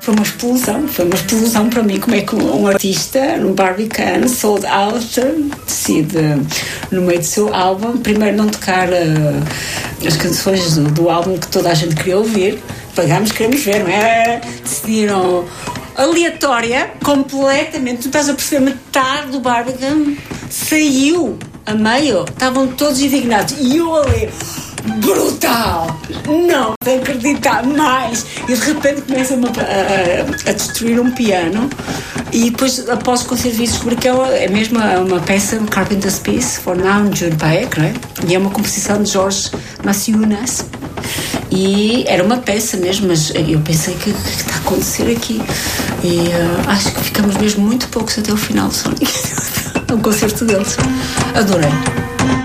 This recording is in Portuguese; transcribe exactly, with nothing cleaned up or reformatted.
foi uma explosão, foi uma explosão para mim, como é que um artista no Barbican sold out decide no meio do seu álbum primeiro não tocar uh, as canções do, do álbum que toda a gente queria ouvir. Pagámos, queremos ver, não é? Decidiram aleatória, completamente. Tu estás a perceber, metade do Barbican saiu a meio, estavam todos indignados e eu ali, brutal, não tenho que acreditar mais, e de repente começam a, a, a destruir um piano e depois após o concerto descobri que é, é mesmo uma, uma peça, Carpenter's Piece for Now Jude Baek, não é? E é uma composição de Jorge Maciunas e era uma peça mesmo, mas eu pensei que o que está a acontecer aqui e uh, acho que ficamos mesmo muito poucos até o final do Sonic. O concerto deles. Adorei.